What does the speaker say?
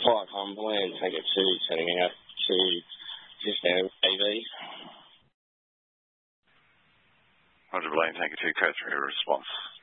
Flight Convoy and Tanker 2 setting out to Cisco AV. Roger, Blaine, Tanker 2, code 3 response.